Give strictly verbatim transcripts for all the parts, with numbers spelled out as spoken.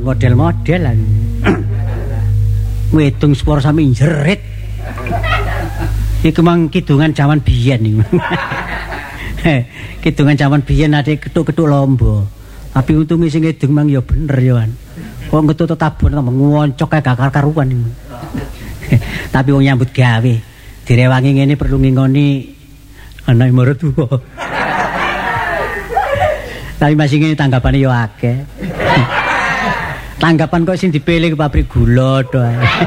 bukan model-model lah. Wedung spor sami jerit. Iku mang kidungan jaman biyen niku. Kidungan jaman biyen ade ketuk-ketuk lomba. Tapi untunge sing ngedung mang ya bener ya kan. Kok ngetut tabun ngoncok kae gak karuan niku. Tapi wong nyambut gawe direwangi ngene perlu ngingoni anak mertua. Tapi masih ngene tanggapane yo akeh. Tanggapan kok sing dipilih ke pabrik gula to.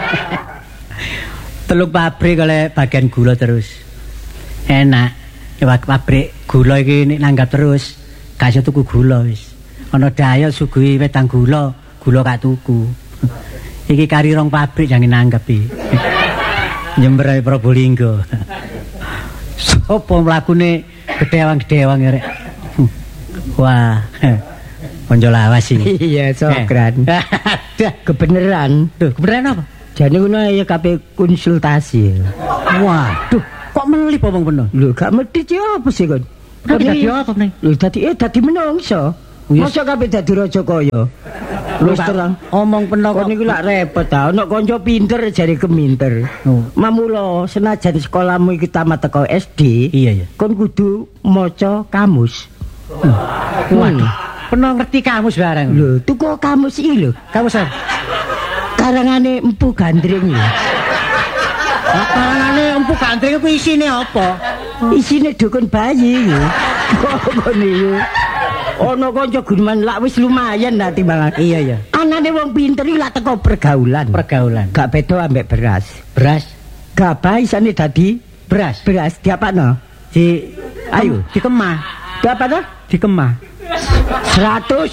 Teluk pabrik oleh bagian gula terus. Enak. Ya pabrik gula iki nek nanggap terus gak iso tuku gula wis. Ana daya suguhi wedang gula, gula gak tuku. Iki kari rong pabrik jangan nanggap iki. Nyember Probolinggo. Sopo mlakune gedewang-gedewang ya rek. Wah. Konco lawas iki. Iya, Sokran. Kebeneran. Duh, kebeneran apa? Jane ngono ya kabeh konsultasi. Waduh, kok meli pomong bener? Lho, gak mesti apa sih kon? Tapi dadi apa meneh? Lho, dadi eh dadi menungso. Mosok kabeh dadi raja kaya. Wis terang omong peno kok niku lak repot ta. Ono kanca pinter jare keminter. Oh. Mamula senajan sekolahmu iki tamat teko S D, iya ya. Kon kudu maca kamus. Hmm. Waduh, peno ngerti kamus bareng. Lho, tuku kamus iki lho. Kamus apa? Karangane Empu Gandring ya. Karangane Empu Gandring ku isine apa? Isine dukun bayi ya. Kok niku. Ono kanca guneman lak wis lumayan lah timbangan. Iya ya. Anane wong pinter iki lak teko pergaulan. Pergaulan. Gak beda ambek beras. Beras. Gabah isane dadi Beras. Beras diapakno? Di Ayo, dikemah. Diapakno? Dikemah. seratus.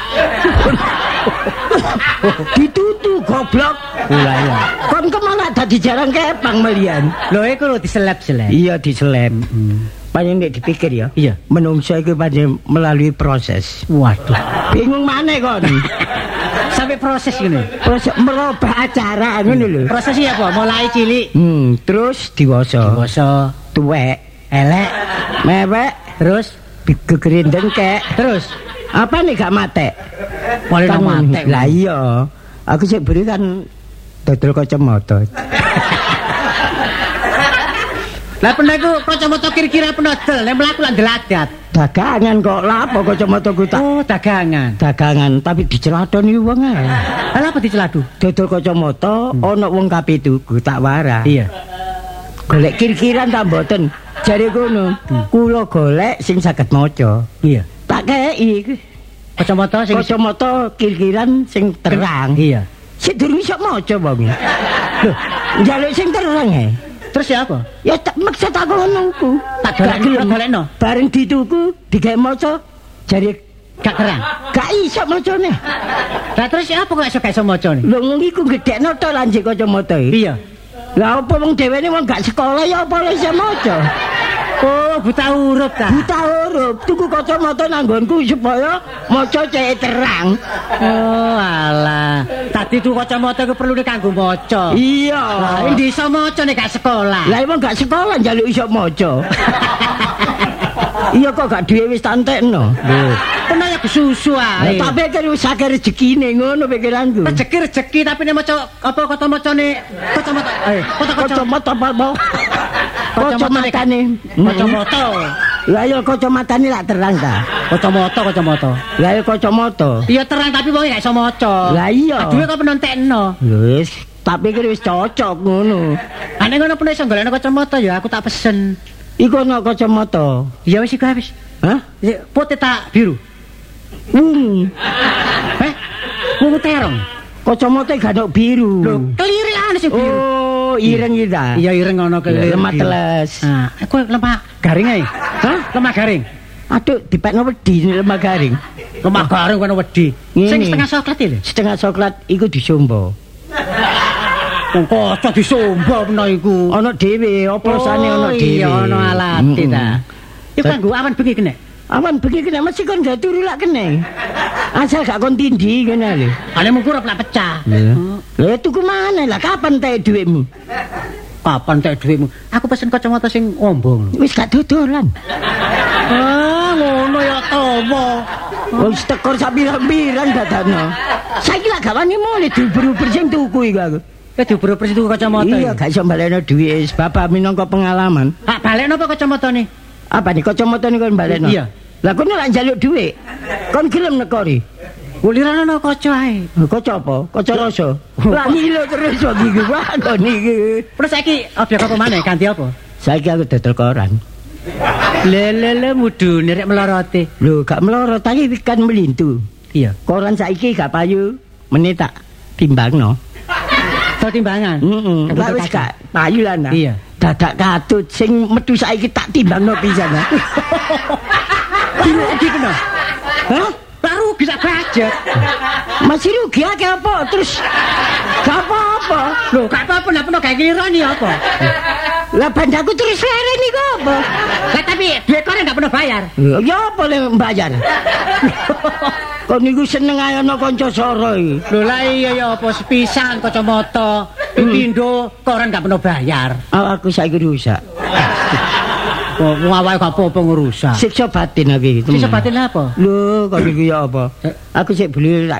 Ditutu goblok. Lah iya. Kon kemana dadi jarang kepang melian. Lho iku lho diselep-selep. Iya diselem. Hmm. Panjen nek dipikir ya. Iya. Menungso iku panjen melalui proses. Waduh. Bingung maneh kon. Sampai proses gini. Proses merubah acara ngono lho. Prosesnya apa? Mulai cilik. Hmm, terus diwasa. Diwasa, Tuwek, elek, mewek, terus gegerindeng kek. terus Apa nih gak matek? mulai nang matek. Lah iya. Aku sik beri kan dodol kacamata. Lah pernah iku kacamata kira-kira penodol, nek mlaku lan deladat. Dagangan kok lapo kacamataku tak. Oh, dagangan. Dagangan tapi dicelatoni wong ae. Lah apa diceladu? Dodol kacamata ana wong kabeh tuku tak warah. Iya. Golek kir-kiran ta mboten? Jare kono. Kula golek sing saged maca. Iya. Tak kei Kacamata sing kacamata kir-kiran sing terang. Iya. Sik durung iso maca wong. Loh, njaluk sing terang ae. Terus ya apa? Ya tak maksud aku ngono ku. Tak golek-golekno. Bareng dituku digawe maca jare Gak terang. gak iso macane. Lah terus ya apa kok iso gak iso macane? Lho wong iku gedhekno to lanjut kacamata iki. Iya. Lah apa wong dhewene wong gak sekolah ya apa iso maca? Oh, buta huruf ta. Buta huruf, tuku kacamata nanggonku supaya maca cek terang. Oh, alah. Tadi tuku kacamata ku perlu kanggo maca. Iya. Lah endi iso maca nek gak sekolah? Lah emang gak sekolah njaluk iso maca. Iya kok gak duwe wis tantekno. Lho, pernah ya susu ae. Tak pikir wis akeh rezekine ngono pikiranku. Rezeki-rezeki tapi nek maca apa kata macane kacamata. Eh, Kacamata apa mau? Kacamatane. Kacamata. Lah ya kacamatane lak terang ta. Kacamata, kacamata. Lah ya kacamata. Iya terang tapi wong gak iso maca. Lah iya. Aduh kok penontekno. Wis, tak pikir wis cocok ngono. Ane ngono pun iso golekno kacamata ya aku tak pesen. Iku ana kacamata. Ya wis iku wis. Hah? Putih tak biru. Hmm. Heh? Wong terong. Kacamata gak ono biru. Lho, kelirian sing biru. Oh, ireng iki ta. Iya ireng ngono kelireng. Lemah teles. Nah, aku lemah garing ae. Hah? Lemah garing. Aduh, dipekno wedi lemah garing. Lemah garing kono wedi. Sing Ngene. setengah coklat iki lho. Setengah coklat iku disombo. Wong kocok disombo peno iku. Ana dhewe, oplosane ana dhewe. Iya, ana alate ta. Iku kanggo awan bengi kene. Awan bengi kena mesti kon gak turu lak kene. Asal gak kon tindhi kene lho. Ane mung kurang pecah. Lha tuku mana lah kapan teh dhuwitmu? Kapan tek dhuwitmu? Aku pesen kacamata sing ombong. Wis gak dodolan. Ah, ngono ya tomo. Wis tekor sak pirang-pirang dadakno. Saiki lak gawane mulih diuber-uber sing tuku iku aku. Ya diuber-uber itu kacamata. Iya, gak iso balekno dhuwit, bapak minangka pengalaman. Hak balekno apa kacamatane? Apa nih kacamata nih kon balekno? Iya. Lah kono lak njaluk dhuwit. Kon gelem nekori. Ulirane ana kaca ae. Kaca apa? Kaca rasa. Lah ngilo terus kok iki wae niki. Terus saiki objek apa maneh ganti apa? Saiki aku dodol koran. Lelele mudune rek melorote. Lho, gak meloro tapi kan melintu. Iya. Koran saiki gak payu, meneh tak timbangno. To timbangan. Heeh. Lah wis gak payu lan. Iya. Dadak katut sing metu saiki tak timbangno pisan. Rugi kena. Hah? Tak rugi sak budget. Masih rugi akeh apa? Terus gak apa-apa. Lho, gak apa-apa nek peno gawe kirani apa? Lah bandaku terus leren iku apa? Lah tapi duit koran gak pernah bayar. Ya apa le mbayar? Kok niku seneng ae ana kanca soro iki. Lho lah iya ya apa sepisan kacamata, pindho koran gak pernah bayar. Awakku saiki rusak. Wong awake gak apa-apa ngrusak. Siksa batin aku iki. Siksa batin apa? Lho, kok niku ya apa? Aku sik beli